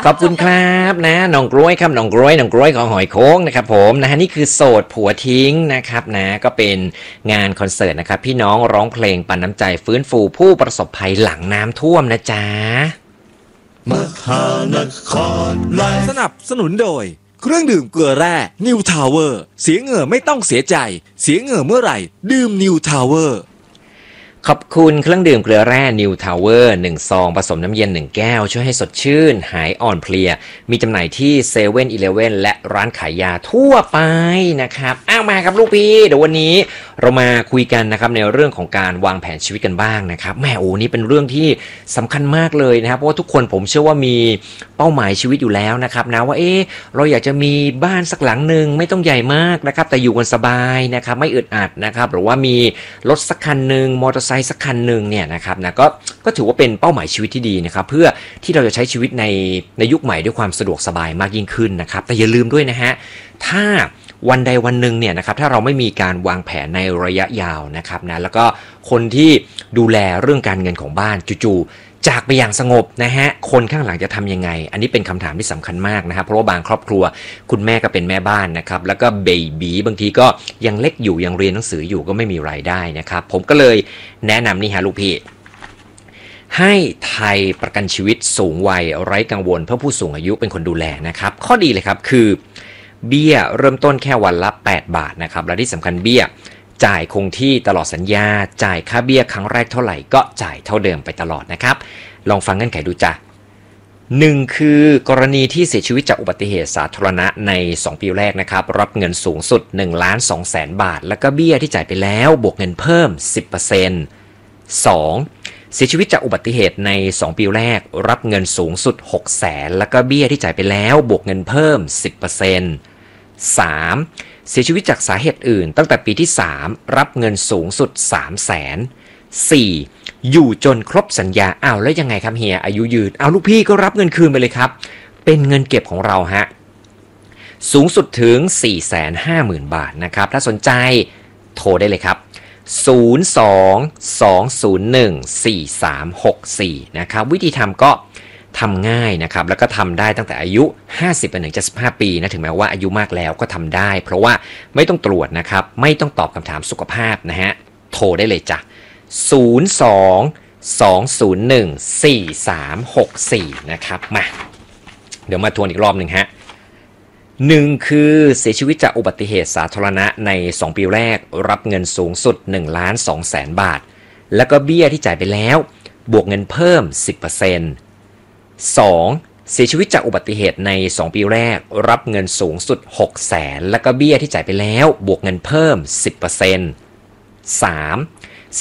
ขอบคุณครับนะน้องกล้วยครับน้องกล้วยของหอยโค้งนะครับผมนะฮะนี่คือโสดผัวทิ้งนะครับนะก็เป็นงานคอนเสิร์ตนะครับพี่น้องร้องเพลงปันน้ำใจฟื้นฟูผู้ประสบภัยหลังน้ำท่วมนะจ๊ะมหานครไลฟ์สนับสนุนโดยเครื่องดื่มเกลือแร่นิวทาวเวอร์เสียเหงื่อไม่ต้องเสียใจเสียเหงื่อเมื่อไหร่ดื่มนิวทาวเวอร์ขอบคุณเครื่องดื่มเกลือแร่ New Tower 1 ซองผสมน้ำเย็น1แก้วช่วยให้สดชื่นหายอ่อนเพลียมีจำหน่ายที่เซเว่นอีเลฟเว่นและร้านขายยาทั่วไปนะครับมาครับลูกพี่เดี๋ยววันนี้เรามาคุยกันนะครับในเรื่องของการวางแผนชีวิตกันบ้างนะครับแม่นี่เป็นเรื่องที่สำคัญมากเลยนะครับเพราะว่าทุกคนผมเชื่อว่ามีเป้าหมายชีวิตอยู่แล้วนะครับนะว่าเราอยากจะมีบ้านสักหลังหนึ่งไม่ต้องใหญ่มากนะครับแต่อยู่กันสบายนะครับไม่อึดอัดนะครับหรือว่ามีรถสักคันหนึ่งมอเตอร์ไซค์สักคันหนึ่งเนี่ยนะครับนะก็ถือว่าเป็นเป้าหมายชีวิตที่ดีนะครับเพื่อที่เราจะใช้ชีวิตในยุคใหม่ด้วยความสะดวกสบายมากยิ่งขึ้นนะครับแต่อย่าลืมด้วยนะฮะถ้าวันใดวันหนึ่งเนี่ยนะครับถ้าเราไม่มีการวางแผนในระยะยาวนะครับนะแล้วก็คนที่ดูแลเรื่องการเงินของบ้านจู่ๆจากไปอย่างสงบนะฮะคนข้างหลังจะทำยังไงอันนี้เป็นคำถามที่สำคัญมากนะครับเพราะว่าบางครอบครัวคุณแม่ก็เป็นแม่บ้านนะครับแล้วก็เบบีบางทีก็ยังเล็กอยู่ยังเรียนหนังสืออยู่ก็ไม่มีรายได้นะครับผมก็เลยแนะนำนี่ฮะลูกพี่ให้ไทยประกันชีวิตสูงวัยไร้กังวลเพื่อผู้สูงอายุเป็นคนดูแลนะครับข้อดีเลยครับคือเบี้ยเริ่มต้นแค่วันละ8 บาทนะครับและที่สำคัญเบี้ยจ่ายคงที่ตลอดสัญญาจ่ายค่าเบี้ยครั้งแรกเท่าไหร่ก็จ่ายเท่าเดิมไปตลอดนะครับลองฟังเงื่อนไขดูจ้ะ1คือกรณีที่เสียชีวิตจากอุบัติเหตุสาธารณะใน2ปีแรกนะครับรับเงินสูงสุด 1,200,000 บาทแล้วก็เบี้ยที่จ่ายไปแล้วบวกเงินเพิ่ม 10% 2เสียชีวิตจากอุบัติเหตุใน2ปีแรกรับเงินสูงสุด 600,000แล้วก็เบี้ยที่จ่ายไปแล้วบวกเงินเพิ่ม 10% 3เสียชีวิตจากสาเหตุอื่นตั้งแต่ปีที่3รับเงินสูงสุด 300,000 4อยู่จนครบสัญญาแล้วยังไงครับเฮียอายุยืนลูกพี่ก็รับเงินคืนไปเลยครับเป็นเงินเก็บของเราฮะสูงสุดถึง 450,000 บาทนะครับถ้าสนใจโทรได้เลยครับ02-201-4364นะครับวิธีทำก็ทำง่ายนะครับแล้วก็ทำได้ตั้งแต่อายุ50ไปถึง75ปีนะถึงแม้ว่าอายุมากแล้วก็ทำได้เพราะว่าไม่ต้องตรวจนะครับไม่ต้องตอบคำถามสุขภาพนะฮะโทรได้เลยจ้ะ02-201-4364นะครับมาเดี๋ยวมาทวนอีกรอบหนึ่งฮะ1คือเสียชีวิตจากอุบัติเหตุสาธารณะใน2ปีแรกรับเงินสูงสุด 1,200,000 บาทแล้วก็เบี้ยที่จ่ายไปแล้วบวกเงินเพิ่ม 10% 2เสียชีวิตจากอุบัติเหตุใน2ปีแรกรับเงินสูงสุด 600,000แล้วก็เบี้ยที่จ่ายไปแล้วบวกเงินเพิ่ม 10% 3